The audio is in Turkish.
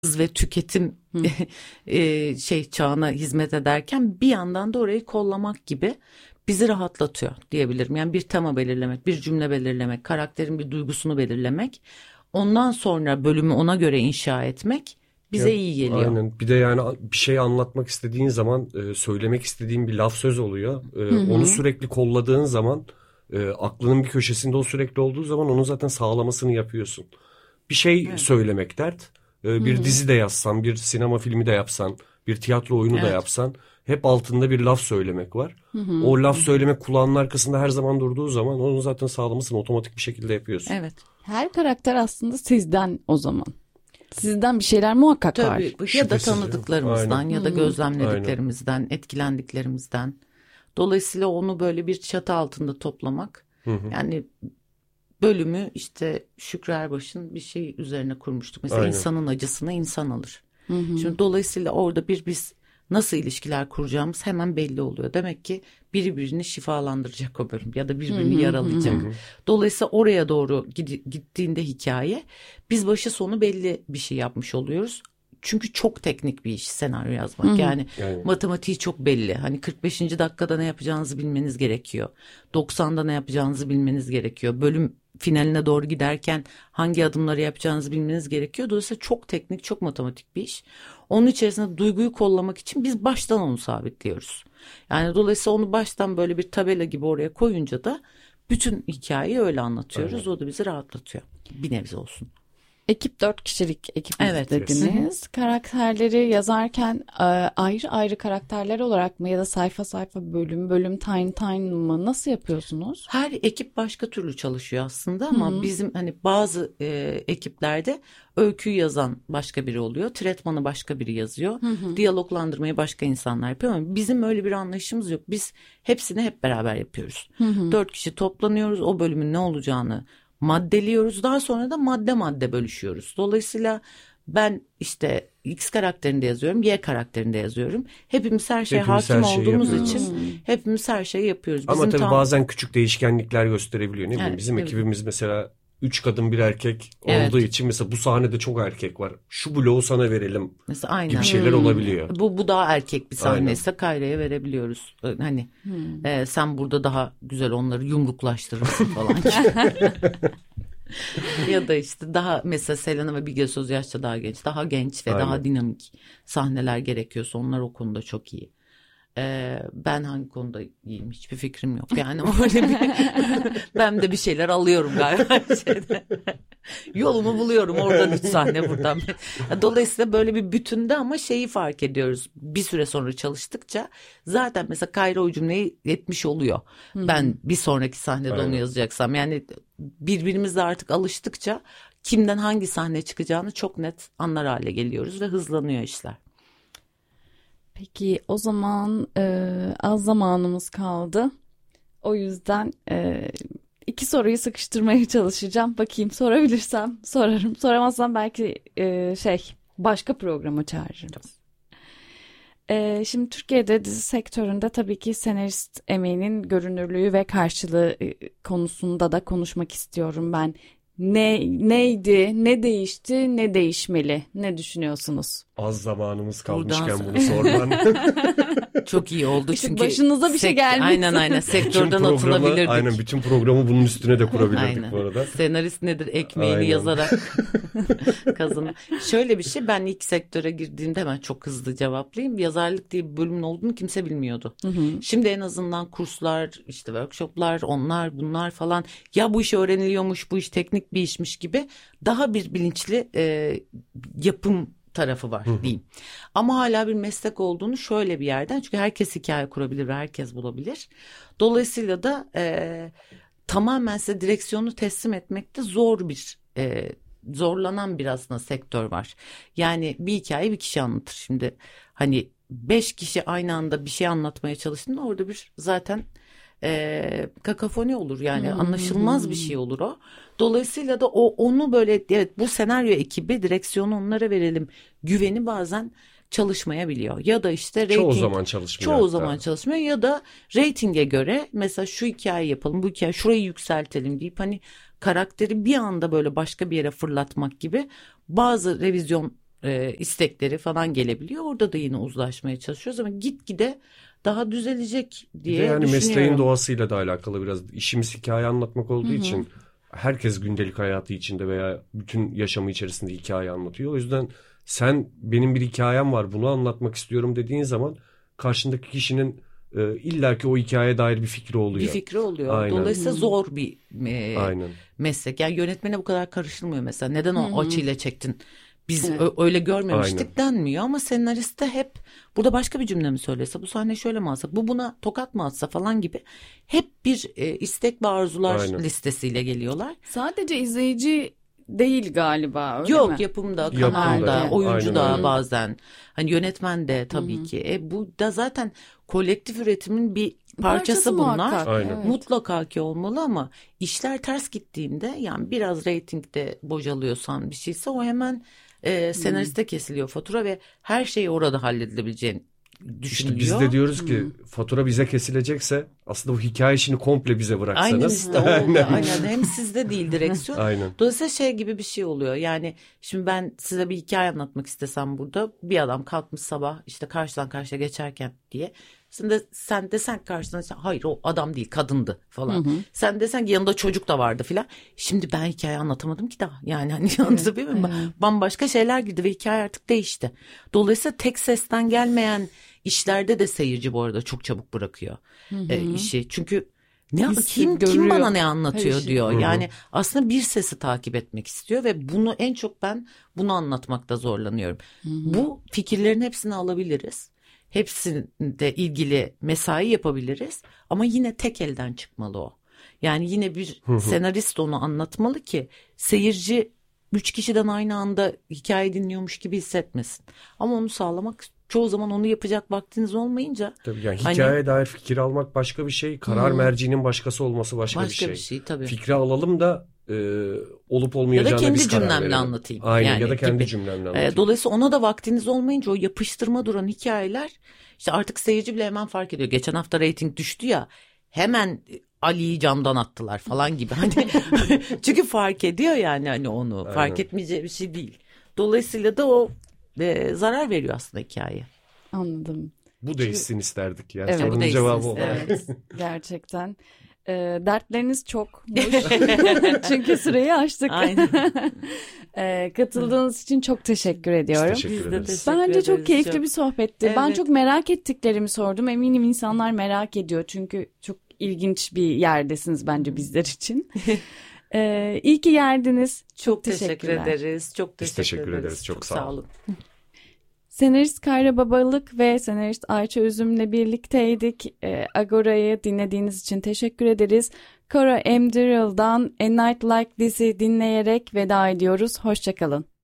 ve tüketim çağına hizmet ederken bir yandan da orayı kollamak gibi bizi rahatlatıyor diyebilirim. Yani bir tema belirlemek, bir cümle belirlemek, karakterin bir duygusunu belirlemek, ondan sonra bölümü ona göre inşa etmek bize Ya, iyi geliyor. aynen. Bir de yani bir şey anlatmak istediğin zaman söylemek istediğin bir laf söz oluyor. Onu sürekli kolladığın zaman aklının bir köşesinde o sürekli olduğu zaman onun zaten sağlamasını yapıyorsun. Bir şey söylemek dert. Bir dizi de yazsan, bir sinema filmi de yapsan, bir tiyatro oyunu da yapsan hep altında bir laf söylemek var. O laf söylemek kulağının arkasında her zaman durduğu zaman onun zaten sağlamasını otomatik bir şekilde yapıyorsun. Evet. Her karakter aslında sizden o zaman. Sizden bir şeyler muhakkak var. Tabii, ya da Şüphesiz. tanıdıklarımızdan Aynen. ya da gözlemlediklerimizden, etkilendiklerimizden. Dolayısıyla onu böyle bir çatı altında toplamak. Yani bölümü işte Şükrü Erbaş'ın bir şey üzerine kurmuştuk. Mesela Aynen. insanın acısını insan alır. Şimdi dolayısıyla orada biz nasıl ilişkiler kuracağımız hemen belli oluyor. Demek ki biri birini şifalandıracak o bölüm ya da birbirini yaralayacak. Dolayısıyla oraya doğru gittiğinde hikaye biz başı sonu belli bir şey yapmış oluyoruz. Çünkü çok teknik bir iş senaryo yazmak. Yani matematiği çok belli. Hani 45. dakikada ne yapacağınızı bilmeniz gerekiyor. 90'da ne yapacağınızı bilmeniz gerekiyor. Bölüm finaline doğru giderken hangi adımları yapacağınızı bilmeniz gerekiyor. Dolayısıyla çok teknik, çok matematik bir iş. Onun içerisinde duyguyu kollamak için biz baştan onu sabitliyoruz. Yani dolayısıyla onu baştan böyle bir tabela gibi oraya koyunca da bütün hikayeyi öyle anlatıyoruz. Aynen. O da bizi rahatlatıyor. Bir nebze olsun. Ekip 4 kişilik ekibimiz dediniz. Karakterleri yazarken ayrı ayrı karakterler olarak mı ya da sayfa sayfa bölüm tine mı nasıl yapıyorsunuz? Her ekip başka türlü çalışıyor aslında ama bizim hani bazı ekiplerde öyküyü yazan başka biri oluyor. Tretmanı başka biri yazıyor. Diyaloglandırmayı başka insanlar yapıyor ama bizim öyle bir anlayışımız yok. Biz hepsini hep beraber yapıyoruz. 4 kişi toplanıyoruz. O bölümün ne olacağını maddeliyoruz. Daha sonra da madde madde bölüşüyoruz. Dolayısıyla ben işte X karakterinde yazıyorum, Y karakterinde yazıyorum. Hepimiz her şeye hakim olduğumuz için hepimiz her şeyi yapıyoruz. Ama tabii bazen küçük değişkenlikler gösterebiliyor. Ne bileyim bizim ekibimiz mesela 3 kadın bir erkek olduğu için mesela bu sahnede çok erkek var. Şu bloğu sana verelim mesela, gibi şeyler olabiliyor. Bu daha erkek bir sahneyse Kayra'ya verebiliyoruz. Hani sen burada daha güzel onları yumruklaştırırsın falan. Ya da işte daha mesela Selena ve Bilge Söz yaşça daha genç ve daha dinamik sahneler gerekiyorsa onlar o konuda çok iyi. Ben hangi konuda iyiyim hiçbir fikrim yok. Yani öyle ben de bir şeyler alıyorum galiba. Yolumu buluyorum oradan 3 sahne buradan. Dolayısıyla böyle bir bütünde ama şeyi fark ediyoruz. Bir süre sonra çalıştıkça zaten mesela Kayra o cümleyi etmiş oluyor. Ben bir sonraki sahnede onu yazacaksam. Yani birbirimizle artık alıştıkça kimden hangi sahne çıkacağını çok net anlar hale geliyoruz ve hızlanıyor işler. Peki o zaman az zamanımız kaldı. O yüzden 2 soruyu sıkıştırmaya çalışacağım. Bakayım sorabilirsem sorarım. Soramazsam belki başka programa çağırırım. Şimdi Türkiye'de dizi sektöründe tabii ki senarist emeğinin görünürlüğü ve karşılığı konusunda da konuşmak istiyorum ben. Neydi, ne değişti, ne değişmeli? Ne düşünüyorsunuz? Az zamanımız kalmışken bunu sorman. Çok iyi oldu işte çünkü. Başınıza bir şey gelmiş. Aynen sektörden atılabilirdik. Aynen bütün programı bunun üstüne de kurabilirdik bu arada. Senarist nedir? Ekmeğini yazarak kazanır. Şöyle bir şey, ben ilk sektöre girdiğimde hemen çok hızlı cevaplayayım. Yazarlık diye bir bölümün olduğunu kimse bilmiyordu. Şimdi en azından kurslar, işte workshoplar, onlar bunlar falan. Ya bu iş öğreniliyormuş, bu iş teknik bir işmiş gibi daha bir bilinçli yapım tarafı var diyeyim. Ama hala bir meslek olduğunu şöyle bir yerden, çünkü herkes hikaye kurabilir ve herkes bulabilir. Dolayısıyla da tamamen size direksiyonu teslim etmekte zorlanan bir aslında sektör var. Yani bir hikaye bir kişi anlatır. Şimdi hani 5 kişi aynı anda bir şey anlatmaya çalıştığında orada bir zaten kakafoni olur, yani anlaşılmaz bir şey olur o. Dolayısıyla da onu böyle bu senaryo ekibi direksiyonu onlara verelim güveni bazen çalışmayabiliyor. Ya da işte çoğu zaman çalışmıyor ya da reytinge göre mesela şu hikaye yapalım, bu hikaye şurayı yükseltelim deyip hani karakteri bir anda böyle başka bir yere fırlatmak gibi bazı revizyon istekleri falan gelebiliyor. Orada da yine uzlaşmaya çalışıyoruz ama gitgide daha düzelecek diye yani düşünüyorum. Mesleğin doğasıyla da alakalı biraz. İşimiz hikaye anlatmak olduğu için herkes gündelik hayatı içinde veya bütün yaşamı içerisinde hikaye anlatıyor. O yüzden sen benim bir hikayem var, bunu anlatmak istiyorum dediğin zaman karşındaki kişinin illaki o hikayeye dair bir fikri oluyor. Bir fikri oluyor. Aynen. Dolayısıyla zor bir Aynen. meslek. Yani yönetmene bu kadar karışılmıyor mesela. Neden o açıyla çektin? Biz öyle görmemiştik denmiyor ama senariste hep burada başka bir cümle mi söylese, bu sahne şöyle mi alsa, bu buna tokat mı atsa falan gibi hep bir istek ve arzular listesiyle geliyorlar. Sadece izleyici değil galiba, öyle Yok, mi? yapımda, kanalda, oyuncu da bazen, hani yönetmen de tabii ki. Bu da zaten kolektif üretimin bir parçası bunlar. Evet. Mutlaka ki olmalı ama işler ters gittiğinde, yani biraz reytingde bocalıyorsan bir şeyse o hemen senariste kesiliyor fatura ve her şey orada halledilebileceğini düşünülüyor. İşte biz de diyoruz ki fatura bize kesilecekse aslında bu hikaye işini komple bize bıraksanız. Aynen işte oldu. Aynen. Hem sizde değil direksiyon. Aynen. Dolayısıyla şey gibi bir şey oluyor. Yani şimdi ben size bir hikaye anlatmak istesem burada, bir adam kalkmış sabah işte karşıdan karşıya geçerken diye. Şimdi sen desen ki karşıdan, hayır o adam değil, kadındı falan. Sen desen ki yanında çocuk da vardı filan. Şimdi ben hikaye anlatamadım ki daha. Yani hani anlatabiliyor muyum? Bambaşka şeyler girdi ve hikaye artık değişti. Dolayısıyla tek sesten gelmeyen işlerde de seyirci bu arada çok çabuk bırakıyor işi. Çünkü kim bana ne anlatıyor diyor. Yani aslında bir sesi takip etmek istiyor ve bunu en çok ben bunu anlatmakta zorlanıyorum. Bu fikirlerin hepsini alabiliriz. Hepsinde ilgili mesai yapabiliriz ama yine tek elden çıkmalı o. Yani yine bir senarist onu anlatmalı ki seyirci 3 kişiden aynı anda hikaye dinliyormuş gibi hissetmesin. Ama onu sağlamak, çoğu zaman onu yapacak vaktiniz olmayınca. Tabii yani hikayeye dair fikir almak başka bir şey, karar mercinin başkası olması başka bir şey. Tabii. Fikri alalım da olup olmayacağına biz karar verelim. Ya da kendi cümlemle anlatayım. Aynen, yani, ya da kendi gibi. cümlemle anlatayım. Dolayısıyla ona da vaktiniz olmayınca o yapıştırma duran hikayeler, işte artık seyirci bile hemen fark ediyor. Geçen hafta reyting düştü ya, hemen Ali'yi camdan attılar falan gibi. Hani çünkü fark ediyor yani, hani onu Aynen. fark etmeyeceği bir şey değil. Dolayısıyla da o zarar veriyor aslında hikaye. Anladım. Bu değişsin isterdik yani. Evet, Sorunun cevabı o. Evet, gerçekten. Dertleriniz çokmuş. Çünkü süreyi aştık. Katıldığınız için çok teşekkür ediyorum. Teşekkür ederiz. Bence çok keyifli bir sohbetti. Evet. Ben çok merak ettiklerimi sordum. Eminim insanlar merak ediyor. Çünkü çok ilginç bir yerdesiniz bence bizler için. İyi ki geldiniz. Çok teşekkür ederiz. Çok teşekkür ederiz. Çok sağ olun. Senarist Kayra Babalık ve senarist Ayça Üzüm'le birlikteydik. Agora'yı dinlediğiniz için teşekkür ederiz. Cora Emdiral'dan A Night Like This'i dinleyerek veda ediyoruz. Hoşça kalın.